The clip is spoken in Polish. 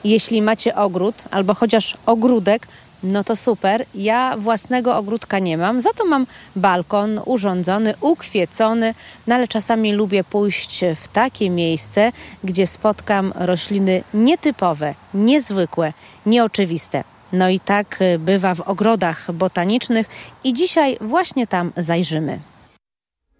Jeśli macie ogród albo chociaż ogródek, no to super. Ja własnego ogródka nie mam, za to mam balkon urządzony, ukwiecony, no ale czasami lubię pójść w takie miejsce, gdzie spotkam rośliny nietypowe, niezwykłe, nieoczywiste. No i tak bywa w ogrodach botanicznych i dzisiaj właśnie tam zajrzymy.